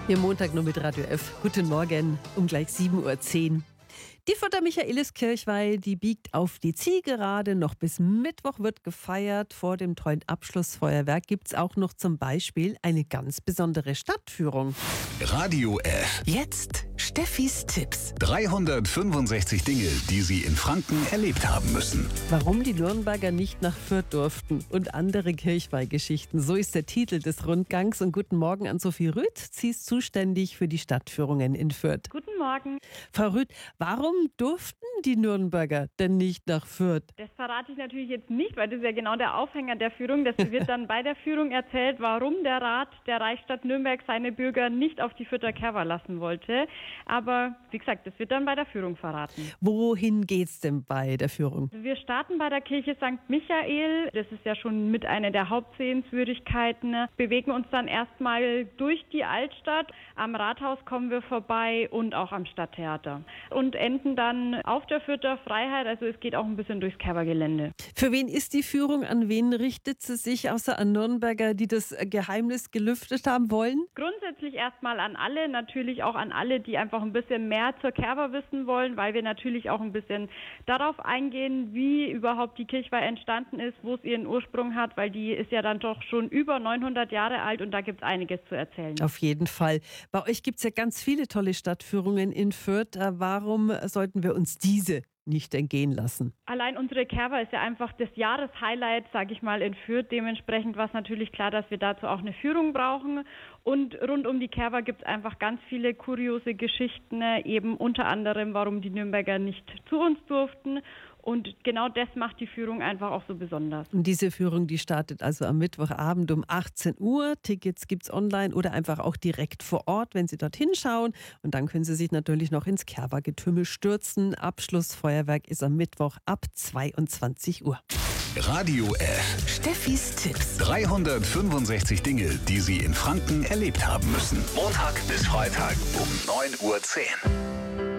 Hier Montag nur mit Radio F. Guten Morgen, um gleich 7:10 Uhr. Die Fürther Michaeliskirchweih, die biegt auf die Zielgerade. Noch bis Mittwoch wird gefeiert. Vor dem tollen Abschlussfeuerwerk gibt es auch noch zum Beispiel eine ganz besondere Stadtführung. Radio F. Jetzt Steffis Tipps. 365 Dinge, die Sie in Franken erlebt haben müssen. Warum die Nürnberger nicht nach Fürth durften und andere Kirchweihgeschichten. So ist der Titel des Rundgangs. Und guten Morgen an Sophie Rüth. Sie ist zuständig für die Stadtführungen in Fürth. Guten Morgen. Frau Rüth, warum durften die Nürnberger denn nicht nach Fürth? Das verrate ich natürlich jetzt nicht, weil das ist ja genau der Aufhänger der Führung. Das wird dann bei der Führung erzählt, warum der Rat der Reichsstadt Nürnberg seine Bürger nicht auf die Fürther Kerwa lassen wollte. Aber wie gesagt, das wird dann bei der Führung verraten. Wohin geht's denn bei der Führung? Wir starten bei der Kirche St. Michael. Das ist ja schon mit einer der Hauptsehenswürdigkeiten. Bewegen uns dann erstmal durch die Altstadt. Am Rathaus kommen wir vorbei und auch am Stadttheater. Und enden dann auf der Fürther Freiheit. Also es geht auch ein bisschen durchs Kerwa-Gelände. Für wen ist die Führung? An wen richtet sie sich, außer an Nürnberger, die das Geheimnis gelüftet haben wollen? Grundsätzlich erstmal an alle, natürlich auch an alle, die einfach ein bisschen mehr zur Kerwa wissen wollen, weil wir natürlich auch ein bisschen darauf eingehen, wie überhaupt die Kirchweih entstanden ist, wo es ihren Ursprung hat, weil die ist ja dann doch schon über 900 Jahre alt und da gibt es einiges zu erzählen. Auf jeden Fall. Bei euch gibt es ja ganz viele tolle Stadtführungen in Fürth. Warum sollten wir uns diese nicht entgehen lassen? Allein unsere Kerwa ist ja einfach das Jahreshighlight, sage ich mal, in Fürth. Dementsprechend war es natürlich klar, dass wir dazu auch eine Führung brauchen. Und rund um die Kerwa gibt es einfach ganz viele kuriose Geschichten, eben unter anderem, warum die Nürnberger nicht zu uns durften. Und genau das macht die Führung einfach auch so besonders. Und diese Führung, die startet also am Mittwochabend um 18 Uhr. Tickets gibt es online oder einfach auch direkt vor Ort, wenn Sie dorthin schauen. Und dann können Sie sich natürlich noch ins Kerwa-Getümmel stürzen. Abschlussfeuerwerk ist am Mittwoch ab 22 Uhr. Radio F. Steffis Tipps. 365 Dinge, die Sie in Franken erlebt haben müssen. Montag bis Freitag um 9:10 Uhr.